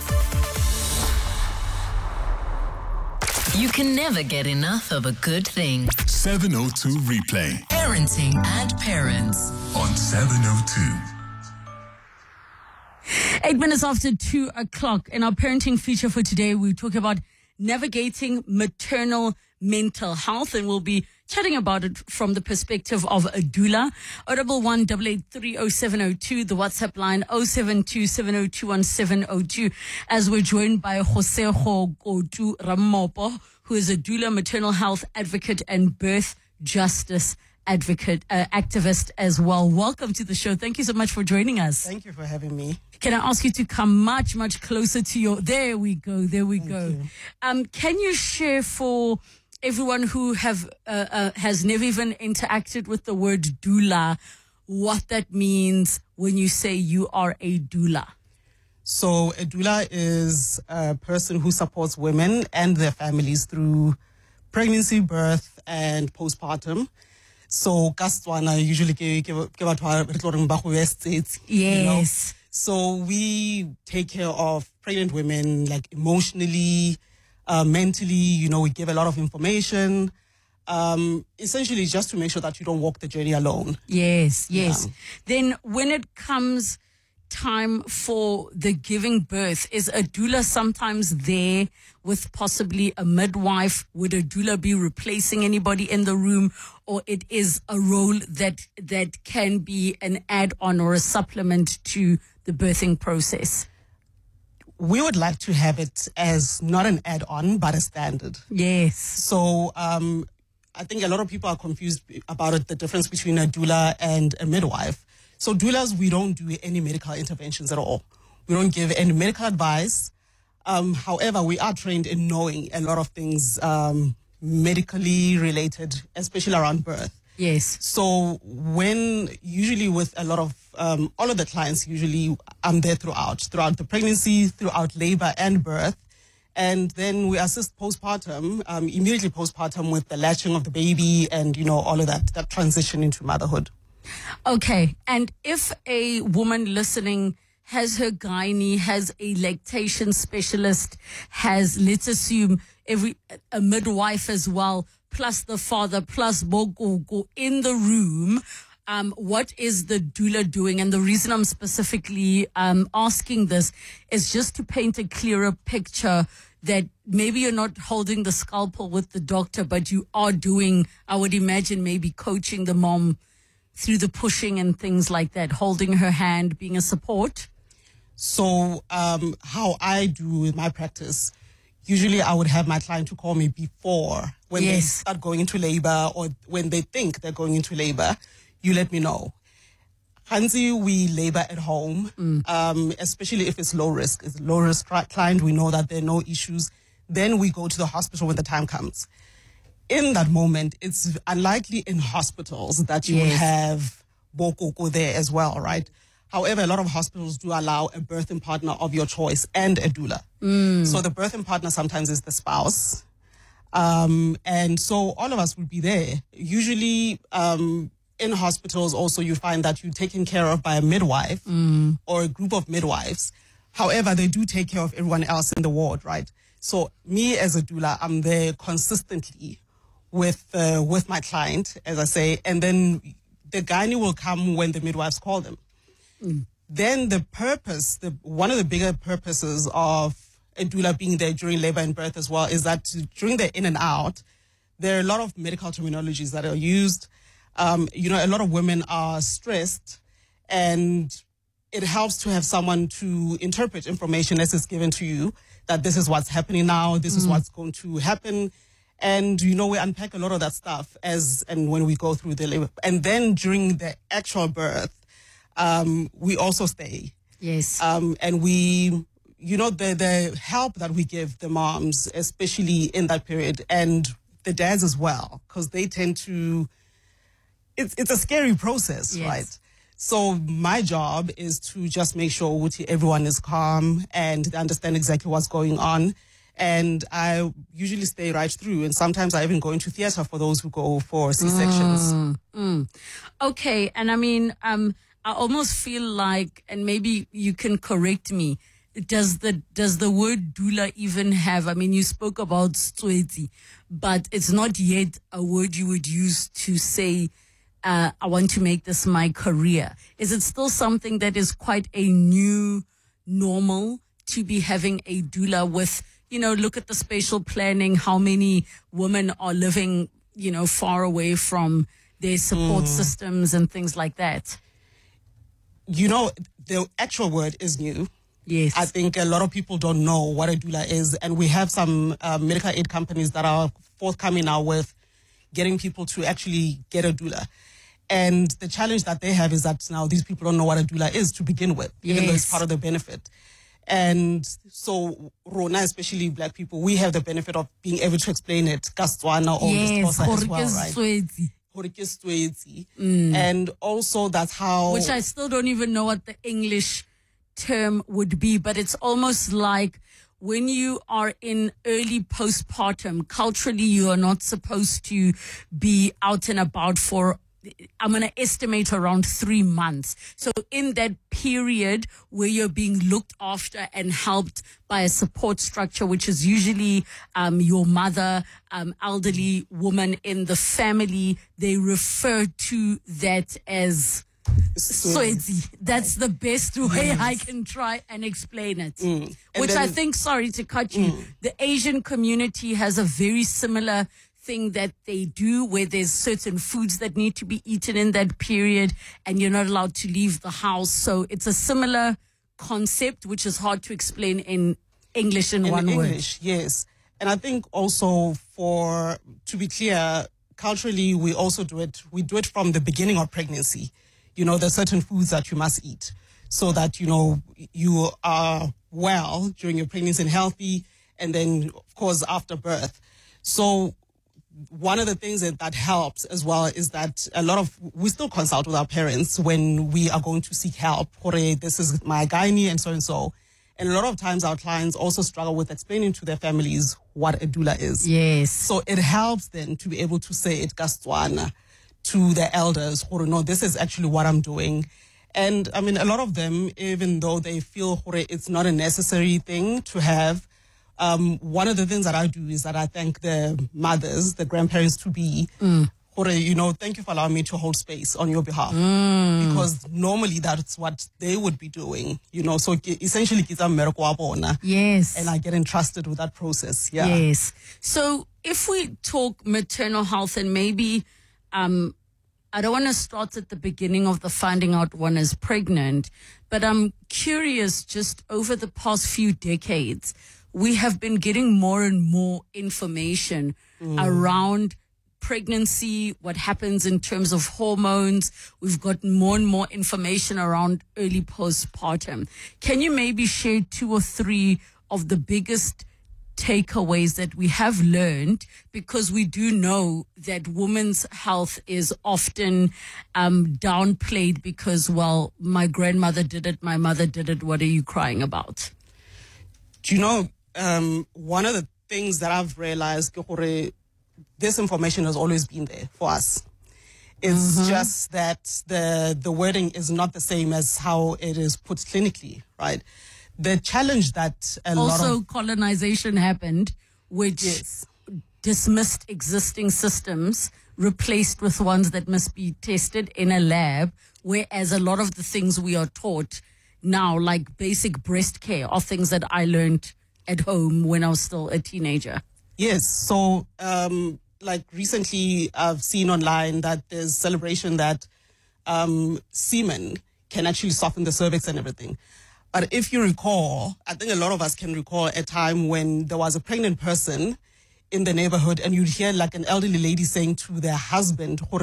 You can never get enough of a good thing. seven oh two Replay. Parenting and Parents. On seven oh two. Eight minutes after two o'clock. In our parenting feature for today, we talk about navigating maternal mental health, and we'll be chatting about it from the perspective of a doula. O one one eight eight three oh seven oh two, the WhatsApp line oh seven two seven oh two one seven oh two, as we're joined by Joseho Kotu Ramopo, who is a doula, maternal health advocate and birth justice advocate, uh, activist as well. Welcome to the show. Thank you so much for joining us. Thank you for having me. Can I ask you to come much, much closer to your... There we go. There we Thank go. you. Um, can you share for everyone who have uh, uh, has never even interacted with the word doula, what that means when you say you are a doula? So a doula is a person who supports women and their families through pregnancy, birth, and postpartum. So Kastwana usually give Yes. So we take care of pregnant women, like emotionally, uh, mentally. You know, we give a lot of information. Um, essentially, just to make sure that you don't walk the journey alone. Yes, yes. Yeah. Then when it comes time for the giving birth? Is a doula sometimes there with possibly a midwife? Would a doula be replacing anybody in the room, or it is a role that that can be an add-on or a supplement to the birthing process? We would like to have it as not an add-on, but a standard. Yes. So um, I think a lot of people are confused about it, the difference between a doula and a midwife. So doulas, we don't do any medical interventions at all. We don't give any medical advice. Um, however, we are trained in knowing a lot of things um, medically related, especially around birth. Yes. So when, usually with a lot of, um, all of the clients, usually I'm there throughout, throughout the pregnancy, throughout labor and birth. And then we assist postpartum, um, immediately postpartum with the latching of the baby and, you know, all of that, that transition into motherhood. Okay. And if a woman listening has her gynae, has a lactation specialist, has, let's assume, every a midwife as well, plus the father, plus Bogogo in the room, um, what is the doula doing? And the reason I'm specifically um, asking this is just to paint a clearer picture that maybe you're not holding the scalpel with the doctor, but you are doing, I would imagine, maybe coaching the mom through the pushing and things like that, holding her hand, being a support? So um, how I do with my practice, usually I would have my client to call me before when yes. they start going into labor or when they think they're going into labor. You let me know. Hansi, we labor at home, mm. um, especially if it's low risk. It's low risk client, we know that there are no issues. Then we go to the hospital when the time comes. In that moment, it's unlikely in hospitals that you yes. will have Bokoko there as well, right? However, a lot of hospitals do allow a birthing partner of your choice and a doula. Mm. So the birthing partner sometimes is the spouse. Um, and so all of us would be there. Usually um, in hospitals also you find that you're taken care of by a midwife mm. or a group of midwives. However, they do take care of everyone else in the ward, right? So me as a doula, I'm there consistently with uh, with my client, as I say, and then the gynae will come when the midwives call them. Mm. Then the purpose, the one of the bigger purposes of a doula being there during labor and birth as well is that during the in and out, there are a lot of medical terminologies that are used. Um, you know, a lot of women are stressed, and it helps to have someone to interpret information as is given to you, that this is what's happening now, this mm. is what's going to happen. And, you know, we unpack a lot of that stuff as and when we go through the labor. And then during the actual birth, um, we also stay. Yes. Um, and we, you know, the, the help that we give the moms, especially in that period, and the dads as well, because they tend to, it's, it's a scary process, yes. right? So my job is to just make sure everyone is calm and they understand exactly what's going on. And I usually stay right through. And sometimes I even go into theater for those who go for C-sections. Mm, mm. Okay. And I mean, um, I almost feel like, and maybe you can correct me, does the does the word doula even have, I mean, you spoke about stweti, but it's not yet a word you would use to say, uh, I want to make this my career. Is it still something that is quite a new normal to be having a doula with, you know, look at the spatial planning, how many women are living, you know, far away from their support mm. systems and things like that? You know, the actual word is new. Yes. I think a lot of people don't know what a doula is. And we have some uh, medical aid companies that are forthcoming now with getting people to actually get a doula. And the challenge that they have is that now these people don't know what a doula is to begin with, even yes. though it's part of the benefit. And so, Rona, especially black people, we have the benefit of being able to explain it, Kastswana or yes, as well, right? Mm. And also that's how... Which I still don't even know what the English term would be, but it's almost like when you are in early postpartum, culturally you are not supposed to be out and about for, I'm going to estimate around three months. So in that period where you're being looked after and helped by a support structure, which is usually um, your mother, um, elderly woman in the family, they refer to that as Swezi. That's the best way yes. I can try and explain it. Mm. Which then, I think, sorry to cut you, mm. the Asian community has a very similar thing that they do where there's certain foods that need to be eaten in that period and you're not allowed to leave the house. So it's a similar concept, which is hard to explain in English in, in one English, word. Yes. And I think also for, to be clear, culturally, we also do it, we do it from the beginning of pregnancy. You know, there's certain foods that you must eat so that, you know, you are well during your pregnancy and healthy, and then, of course, after birth. So one of the things that, that helps as well is that a lot of, we still consult with our parents when we are going to seek help. This is my gynae and so and so. And a lot of times our clients also struggle with explaining to their families what a doula is. Yes. So it helps then to be able to say it Gastwana to the elders, or no, this is actually what I'm doing. And I mean, a lot of them, even though they feel it's not a necessary thing to have, um, one of the things that I do is that I thank the mothers, the grandparents to be, mm. you know, thank you for allowing me to hold space on your behalf. Mm. Because normally that's what they would be doing, you know. So essentially, yes. And I get entrusted with that process. Yeah. Yes. So if we talk maternal health and maybe, um, I don't want to start at the beginning of the finding out one is pregnant, but I'm curious, just over the past few decades, we have been getting more and more information mm. around pregnancy, what happens in terms of hormones. We've gotten more and more information around early postpartum. Can you maybe share two or three of the biggest takeaways that we have learned? Because we do know that women's health is often um, downplayed because, well, my grandmother did it, my mother did it, what are you crying about? Do you know, um, one of the things that I've realized, this information has always been there for us. It's mm-hmm. just that the the wording is not the same as how it is put clinically, right? The challenge that a also lot of... Also, colonization happened, which yes. dismissed existing systems, replaced with ones that must be tested in a lab, whereas a lot of the things we are taught now, like basic breast care, are things that I learned at home when I was still a teenager. Yes. So, um, like recently I've seen online that there's celebration that um, semen can actually soften the cervix and everything. But if you recall, I think a lot of us can recall a time when there was a pregnant person in the neighborhood and you'd hear like an elderly lady saying to their husband, to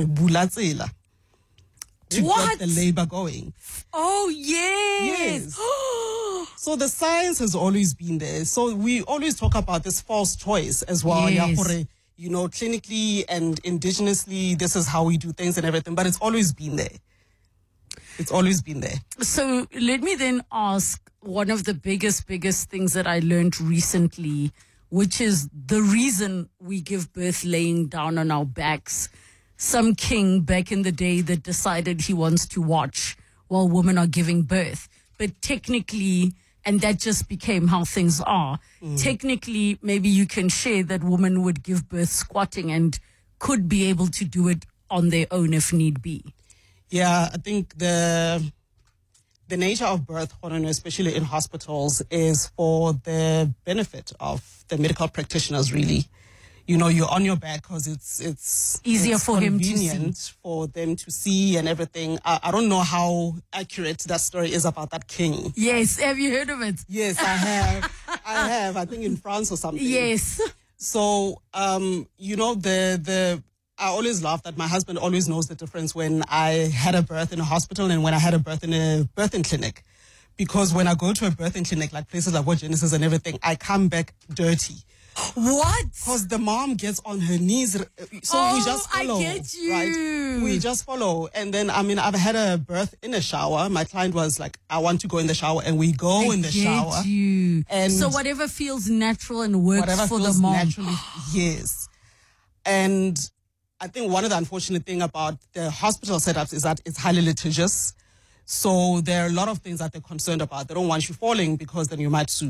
what? get the labor going. Oh, yes. Yes. So the science has always been there. So we always talk about this false choice as well. Yes. You know, clinically and indigenously, this is how we do things and everything. But it's always been there. It's always been there. So let me then ask one of the biggest, biggest things that I learned recently, which is the reason we give birth laying down on our backs. Some king back in the day that decided he wants to watch while women are giving birth. But technically, and that just became how things are, mm. technically, maybe you can share that women would give birth squatting and could be able to do it on their own if need be. Yeah, I think the the nature of birth, especially in hospitals, is for the benefit of the medical practitioners, really. You know, you're on your back because it's it's easier it's for him to convenient see. for them to see and everything. I, I don't know how accurate that story is about that king. Yes, have you heard of it? Yes, I have. I have. I think in France or something. Yes. So, um, you know, the the I always laugh that my husband always knows the difference when I had a birth in a hospital and when I had a birth in a birthing clinic. Because when I go to a birthing clinic, like places like What Genesis and everything, I come back dirty. What? Because the mom gets on her knees. So oh, we just follow. I get you. Right? We just follow. And then, I mean, I've had a birth in a shower. My client was like, I want to go in the shower. And we go I in the get shower. You. And so whatever feels natural and works whatever for feels the mom. Naturally, yes. And I think one of the unfortunate thing about the hospital setups is that it's highly litigious. So there are a lot of things that they're concerned about. They don't want you falling because then you might sue.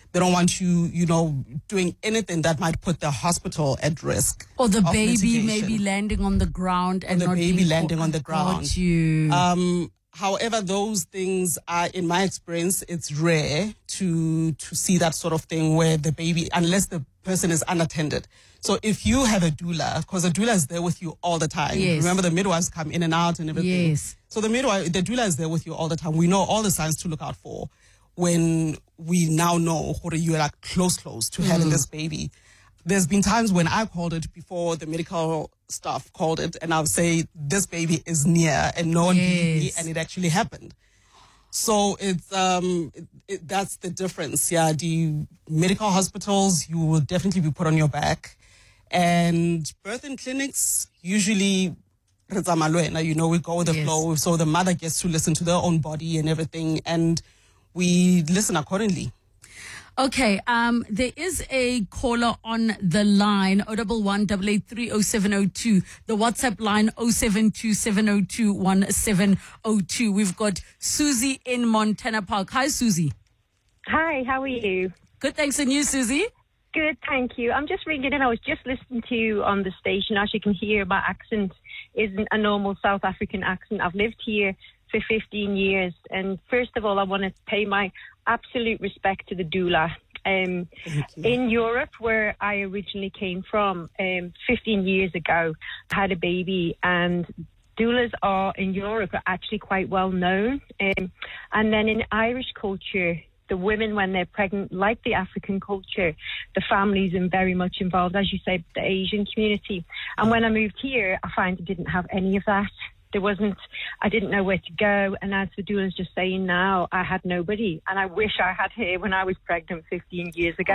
They don't want you, you know, doing anything that might put the hospital at risk. Or the of baby mitigation. maybe landing on the ground and or the not baby being landing caught. on the ground. Got you. Um, however, those things are, in my experience, it's rare to to see that sort of thing where the baby, unless the person is unattended. So if you have a doula, because a doula is there with you all the time. Yes. Remember, the midwives come in and out and everything. Yes. So the midwife, the doula is there with you all the time. We know all the signs to look out for when we now know you're like close, close to having Mm. this baby. There's been times when I called it before the medical staff called it, and I'll say, this baby is near, and no one believed me, Yes. and it actually happened. So it's um it, it, that's the difference. Yeah, the medical hospitals, you will definitely be put on your back, and birthing clinics usually, you know, we go with the Yes. flow. So the mother gets to listen to their own body and everything, and we listen accordingly. Okay, um, there is a caller on the line, oh one one, eight eight three, oh seven oh two. The WhatsApp line, oh seven two, seven oh two, one seven oh two. We've got Susie in Montana Park. Hi, Susie. Hi, how are you? Good, thanks. And you, Susie? Good, thank you. I'm just ringing in. I was just listening to you on the station. As you can hear, my accent isn't a normal South African accent. I've lived here for fifteen years. And first of all, I want to pay my absolute respect to the doula. Um, in Europe, where I originally came from, um, fifteen years ago, I had a baby, and doulas are in Europe are actually quite well known. Um, and then in Irish culture, the women, when they're pregnant, like the African culture, the families are very much involved, as you say, the Asian community. And when I moved here, I find I didn't have any of that. There wasn't, I didn't know where to go. And as the doula is just saying now, I had nobody. And I wish I had her when I was pregnant fifteen years ago.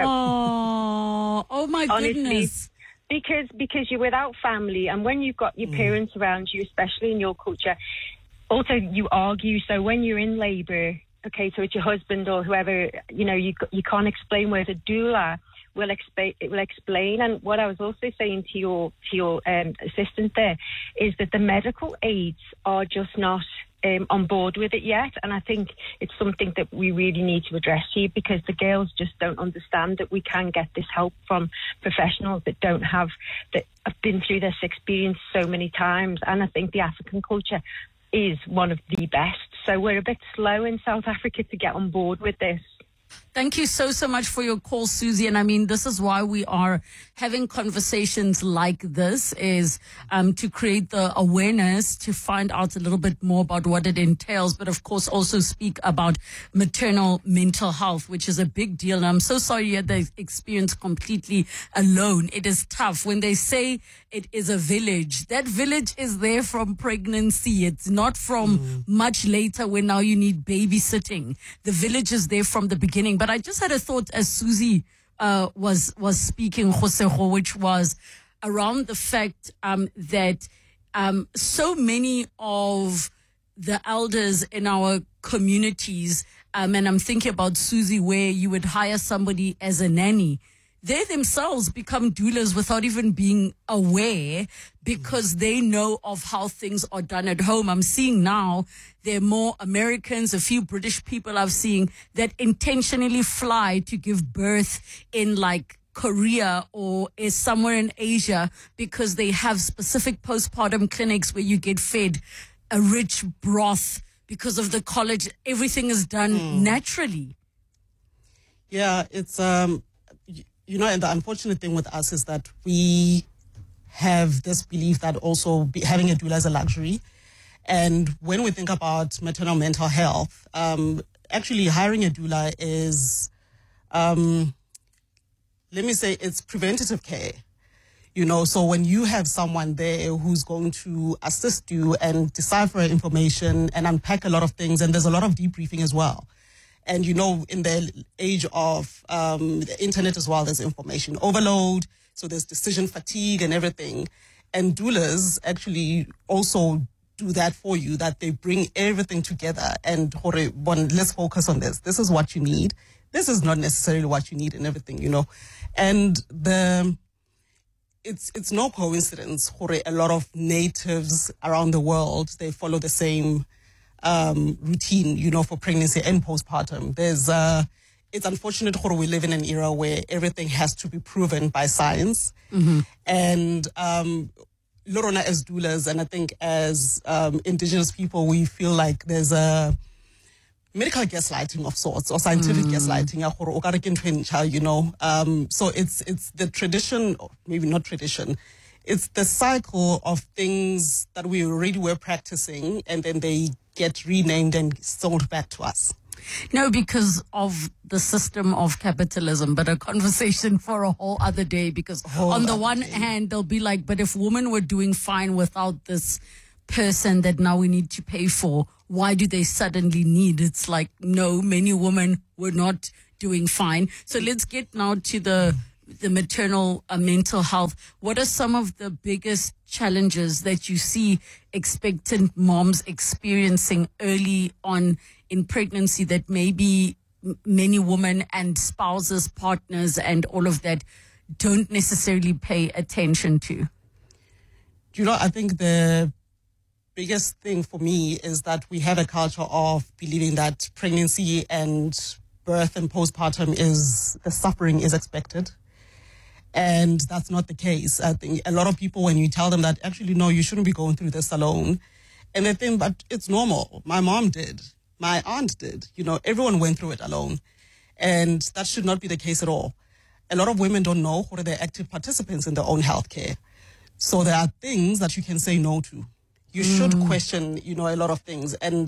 Oh, oh my Honestly, goodness. Because, because you're without family. And when you've got your mm. parents around you, especially in your culture, also you argue. So when you're in labor, okay, so it's your husband or whoever, you know, you you can't explain, whereas a doula will explain. It will explain. And what I was also saying to your to your um, assistant there is that the medical aides are just not um, on board with it yet. And I think it's something that we really need to address here, because the girls just don't understand that we can get this help from professionals that don't have, that have been through this experience so many times. And I think the African culture is one of the best. So we're a bit slow in South Africa to get on board with this. Thank you so, so much for your call, Susie. And I mean, this is why we are having conversations like this, is um, to create the awareness, to find out a little bit more about what it entails, but of course also speak about maternal mental health, which is a big deal. And I'm so sorry you had the experience completely alone. It is tough. When they say it is a village, that village is there from pregnancy. It's not from mm. much later when now you need babysitting. The village is there from the beginning. But I just had a thought as Susie uh, was was speaking, Josejo, which was around the fact um, that um, so many of the elders in our communities, um, and I'm thinking about Susie, where you would hire somebody as a nanny, they themselves become doulas without even being aware, because they know of how things are done at home. I'm seeing now there are more Americans, a few British people I've seen that intentionally fly to give birth in like Korea or is somewhere in Asia, because they have specific postpartum clinics where you get fed a rich broth because of the college. Everything is done mm. naturally. Yeah, it's... um. You know, and the unfortunate thing with us is that we have this belief that also be, having a doula is a luxury. And when we think about maternal mental health, um, actually hiring a doula is, um, let me say, it's preventative care. You know, so when you have someone there who's going to assist you and decipher information and unpack a lot of things, and there's a lot of debriefing as well. And, you know, in the age of um, the internet as well, there's information overload. So there's decision fatigue and everything. And doulas actually also do that for you, that they bring everything together. And one, let's focus on this. This is what you need. This is not necessarily what you need and everything, you know. And the it's it's no coincidence. A lot of natives around the world, they follow the same Um, routine, you know, for pregnancy and postpartum. There's uh, it's unfortunate that we live in an era where everything has to be proven by science. Mm-hmm. And um, Lorona as doulas, and I think as um, indigenous people, we feel like there's a medical gaslighting of sorts or scientific Mm. gaslighting, you know. Um, so it's it's the tradition, or maybe not tradition, it's the cycle of things that we already were practicing and then they get renamed and sold back to us. No, because of the system of capitalism, but a conversation for a whole other day. Because Whole on the other one day. hand, they'll be like, but if women were doing fine without this person that now we need to pay for, why do they suddenly need? It's like, no, many women were not doing fine. So let's get now to the the maternal uh, mental health. What are some of the biggest challenges that you see expectant moms experiencing early on in pregnancy that maybe m- many women and spouses, partners, and all of that don't necessarily pay attention to? You know, I think the biggest thing for me is that we have a culture of believing that pregnancy and birth and postpartum is, the suffering is expected. And that's not the case. I think a lot of people, when you tell them that, actually, no, you shouldn't be going through this alone. And they think, but it's normal. My mom did. My aunt did. You know, everyone went through it alone. And that should not be the case at all. A lot of women don't know who are the active participants in their own healthcare. So there are things that you can say no to. You mm. should question, you know, a lot of things. And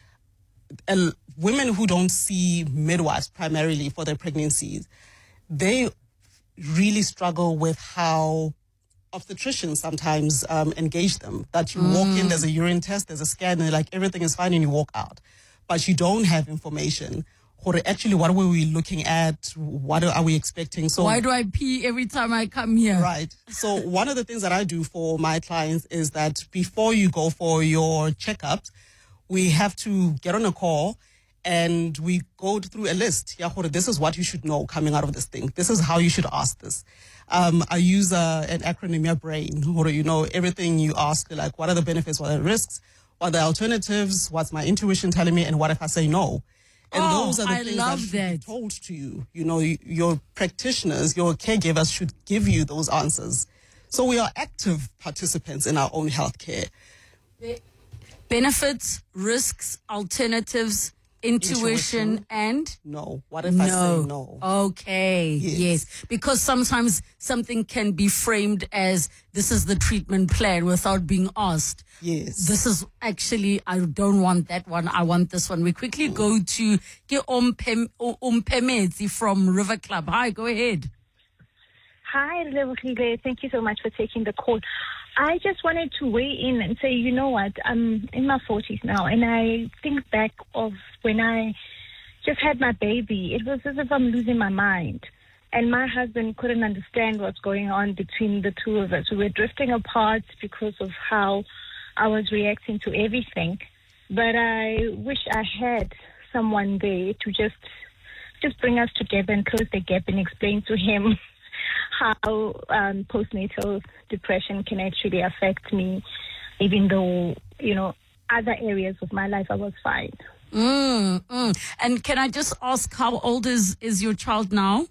uh, women who don't see midwives primarily for their pregnancies, they really struggle with how obstetricians sometimes um, engage them. That you mm. walk in, there's a urine test, there's a scan, and like everything is fine, and you walk out. But you don't have information. Or actually, what were we looking at? What are we expecting? So why do I pee every time I come here? Right. So one of the things that I do for my clients is that before you go for your checkups, we have to get on a call and we go through a list. Yeah, this is what you should know coming out of this thing. This is how you should ask this. Um, I use uh, an acronym, your brain, or you know, everything you ask, like what are the benefits, what are the risks, what are the alternatives, what's my intuition telling me, and what if I say no? And oh, those are the I things love that should that. be told to you. You know, y- your practitioners, your caregivers should give you those answers. So we are active participants in our own healthcare. Benefits, risks, alternatives, intuition, Intuition. and No. What if I say no? Okay. Yes. Yes. Because sometimes something can be framed as this is the treatment plan without being asked. Yes. This is actually, I don't want that one. I want this one. We quickly go to Ke Ompem- O- Ompemezi from River Club. Hi, go ahead. Hi, Lebohile. Thank you so much for taking the call. I just wanted to weigh in and say, you know what, I'm in my forties now, and I think back of when I just had my baby. It was as if I'm losing my mind. And my husband couldn't understand what's going on between the two of us. We were drifting apart because of how I was reacting to everything. But I wish I had someone there to just just bring us together and close the gap and explain to him how um, postnatal depression can actually affect me, even though, you know, other areas of my life I was fine. Mm, mm. And can I just ask, how old is, is your child now?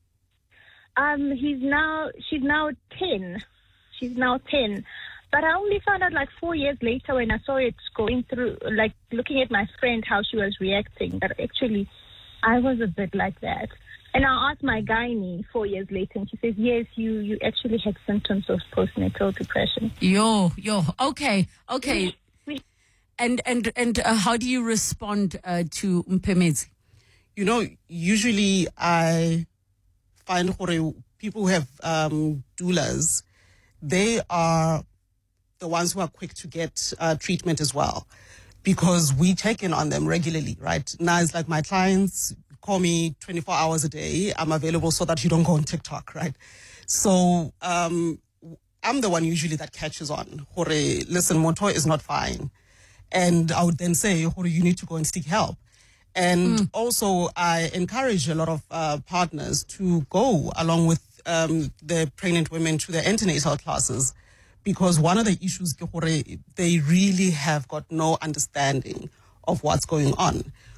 Um, he's now, she's now ten. She's now ten. But I only found out like four years later when I saw it going through, like looking at my friend, how she was reacting, that actually I was a bit like that. And I asked my gynae four years later, and she says, yes, you, you actually had symptoms of postnatal depression. Yo, yo, okay, okay. And and and uh, how do you respond uh, to Mpemezi? You know, usually I find hore, people who have um, doulas, they are the ones who are quick to get uh, treatment as well, because we check in on them regularly, right? Now it's like my clients call me twenty-four hours a day. I'm available so that you don't go on TikTok, right? So um, I'm the one usually that catches on. Hore, listen, Moto is not fine. And I would then say, Hore, you need to go and seek help. And mm. also I encourage a lot of uh, partners to go along with um, the pregnant women to their antenatal classes, because one of the issues, Hore, they really have got no understanding of what's going on.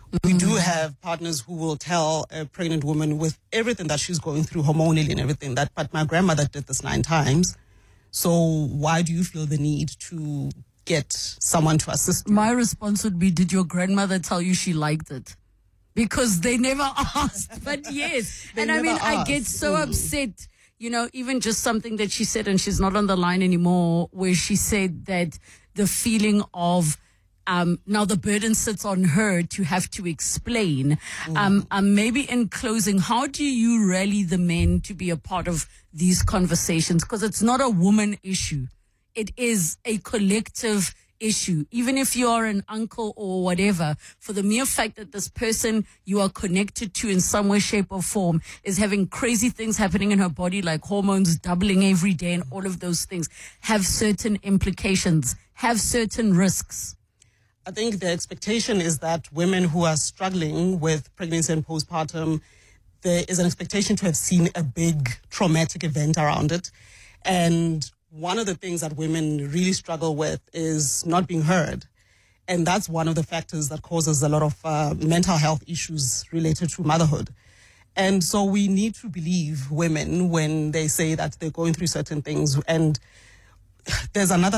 We do have partners who will tell a pregnant woman with everything that she's going through hormonally and everything that, but my grandmother did this nine times. So why do you feel the need to get someone to assist you? My response would be, did your grandmother tell you she liked it? Because they never asked, but yes. They and I mean, never I get asked. so Mm. upset, you know, even just something that she said, and she's not on the line anymore, where she said that the feeling of, um, now the burden sits on her to have to explain. Mm. Um, um, maybe in closing, how do you rally the men to be a part of these conversations? Because it's not a woman issue. It is a collective issue. Even if you are an uncle or whatever, for the mere fact that this person you are connected to in some way, shape or form is having crazy things happening in her body, like hormones doubling every day and all of those things, have certain implications, have certain risks. I think the expectation is that women who are struggling with pregnancy and postpartum, there is an expectation to have seen a big traumatic event around it. And one of the things that women really struggle with is not being heard. And that's one of the factors that causes a lot of uh, mental health issues related to motherhood. And so we need to believe women when they say that they're going through certain things. And there's another